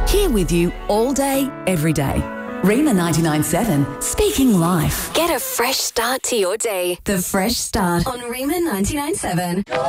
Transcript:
Here with you all day, every day. Rima 99.7, speaking life. Get a fresh start to your day. The Fresh Start. On Rima 99.7.